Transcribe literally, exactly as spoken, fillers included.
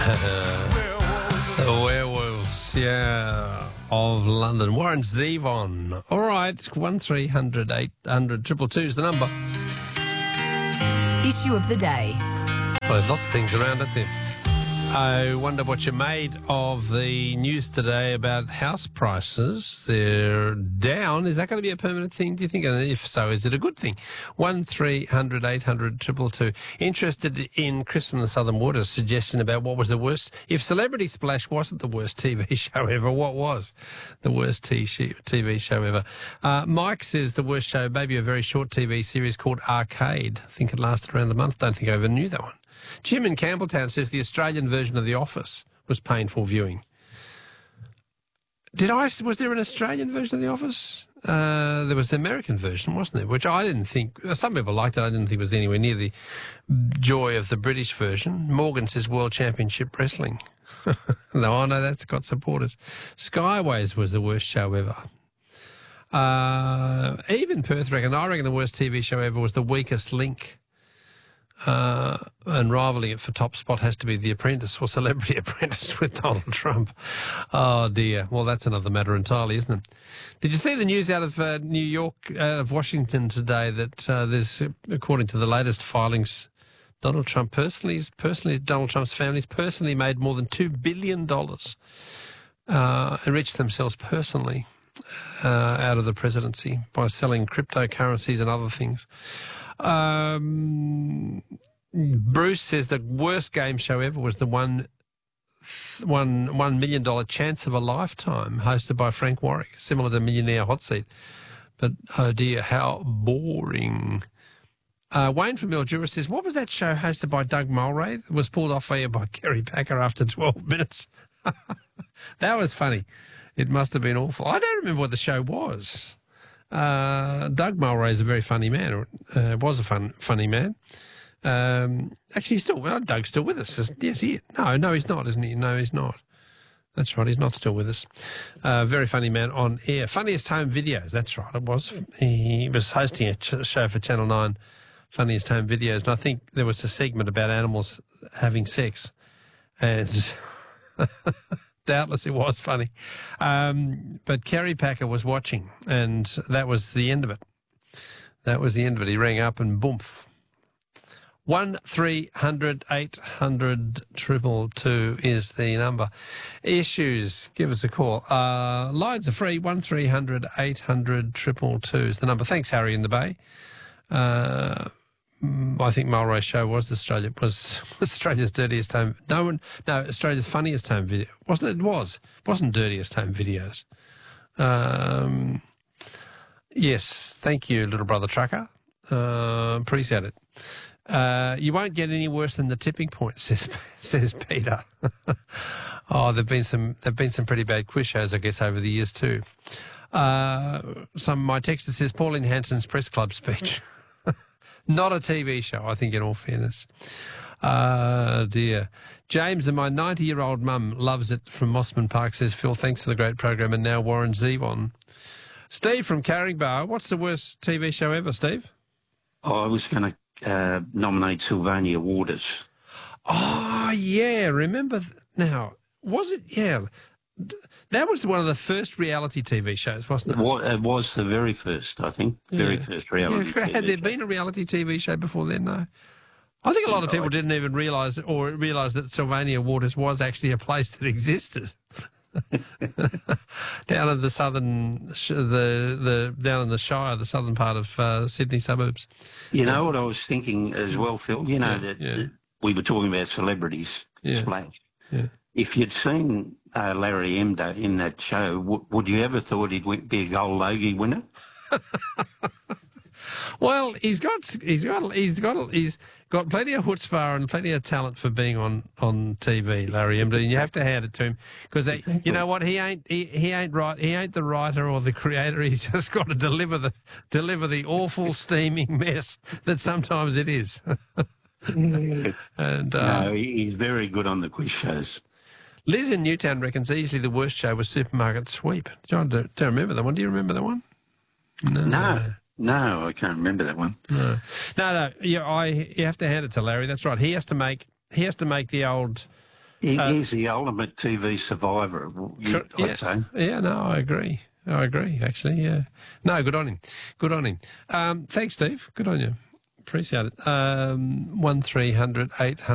The Werewolves, yeah, of London. Warren Zevon. All right, one three hundred eight hundred two two two is the number. Issue of the day. Well, there's lots of things around, aren't there? I wonder what you made of the news today about house prices. They're down. Is that going to be a permanent thing, do you think? And if so, is it a good thing? one three hundred eight hundred two two two. Interested in Chris from the Southern Waters' suggestion about what was the worst. If Celebrity Splash wasn't the worst T V show ever, what was the worst T V show ever? Uh, Mike says the worst show, maybe a very short T V series called Arcade. I think it lasted around a month. Don't think I ever knew that one. Jim in Campbelltown says the Australian version of The Office was painful viewing. Did I? Was there an Australian version of The Office? Uh, there was the American version, wasn't there? Which I didn't think. Some people liked it. I didn't think it was anywhere near the joy of the British version. Morgan says World Championship Wrestling. No, I know that's got supporters. Skyways was the worst show ever. Uh, even Perth reckon. I reckon the worst T V show ever was The Weakest Link. Uh, and rivaling it for top spot has to be The Apprentice or Celebrity Apprentice with Donald Trump. Oh, dear. Well, that's another matter entirely, isn't it? Did you see the news out of uh, New York, out of Washington today, that uh, there's, according to the latest filings, Donald Trump personally, personally, Donald Trump's family's personally made more than two billion dollars, uh, enriched themselves personally uh, out of the presidency by selling cryptocurrencies and other things. Um, Bruce says the worst game show ever was the one, one, one million dollar Chance of a Lifetime, hosted by Frank Warwick, similar to Millionaire Hot Seat. But oh dear, how boring! Uh, Wayne from Mildura says, "What was that show hosted by Doug Mulray that was pulled off air by Kerry Packer after twelve minutes?" That was funny. It must have been awful. I don't remember what the show was. Uh, Doug Mulray is a very funny man, or uh, was a fun, funny man. Um, actually, he's still, well, Doug's still with us. Yes, he is. No, no, he's not, isn't he? No, he's not. That's right, he's not still with us. Uh, very funny man on air. Funniest Home Videos, that's right, it was. He was hosting a ch- show for Channel nine, Funniest Home Videos, and I think there was a segment about animals having sex. And... Doubtless it was funny. Um, but Kerry Packer was watching, and that was the end of it. That was the end of it. He rang up and boomf. one three hundred eight hundred two two two is the number. Issues, give us a call. Uh, lines are free, one three hundred eight hundred two two two is the number. Thanks, Harry in the Bay. Uh... I think Mulray's show was Australia was Australia's dirtiest home. No one, no, Australia's funniest home video, wasn't it? It was, it wasn't dirtiest home videos. Um, yes, thank you, little brother trucker. Uh, appreciate it. Uh, you won't get any worse than The Tipping Point, says says Peter. Oh, there've been some there've been some pretty bad quiz shows, I guess, over the years too. Uh, some my texter says Pauline Hanson's press club speech. Not a T V show, I think, in all fairness. Uh, dear. James and my ninety-year-old mum loves it from Mossman Park, says Phil. Thanks for the great program. And now Warren Zevon. Steve from Carringbar. What's the worst T V show ever, Steve? Oh, I was going to uh, nominate Sylvania Waters. Oh, yeah. Remember th- now, was it? Yeah. That was one of the first reality T V shows, wasn't it? It was, it was the very first, I think. Very yeah. first reality yeah, T V Had there show. been a reality T V show before then? No. I think a lot of people didn't even realise or realise that Sylvania Waters was actually a place that existed. Down in the southern, the the down in the Shire, the southern part of uh, Sydney suburbs. You know what I was thinking as well, Phil? You know, yeah, that, yeah. that we were talking about celebrities, Yeah. Splash. Yeah. If you'd seen uh, Larry Emdo in that show, w- would you ever thought he'd win- be a Gold Logie winner? Well, he's got he's got he's got he's got plenty of chutzpah and plenty of talent for being on, on T V, Larry Emdo, and you have to hand it to him because exactly. You know what, he ain't he, he ain't right he ain't the writer or the creator. He's just got to deliver the deliver the awful steaming mess that sometimes it is. And uh, no, he- he's very good on the quiz shows. Liz in Newtown reckons easily the worst show was Supermarket Sweep. John, do, do you remember that one? Do you remember that one? No. No, no, I can't remember that one. No, no, no. Yeah, I. You have to hand it to Larry. That's right. He has to make. He has to make the old He, Uh, he's the ultimate T V survivor, you, I'd yeah, say. yeah, no, I agree. I agree, actually, yeah. No, good on him. Good on him. Um, thanks, Steve. Good on you. Appreciate it. Um, one three hundred eight hundred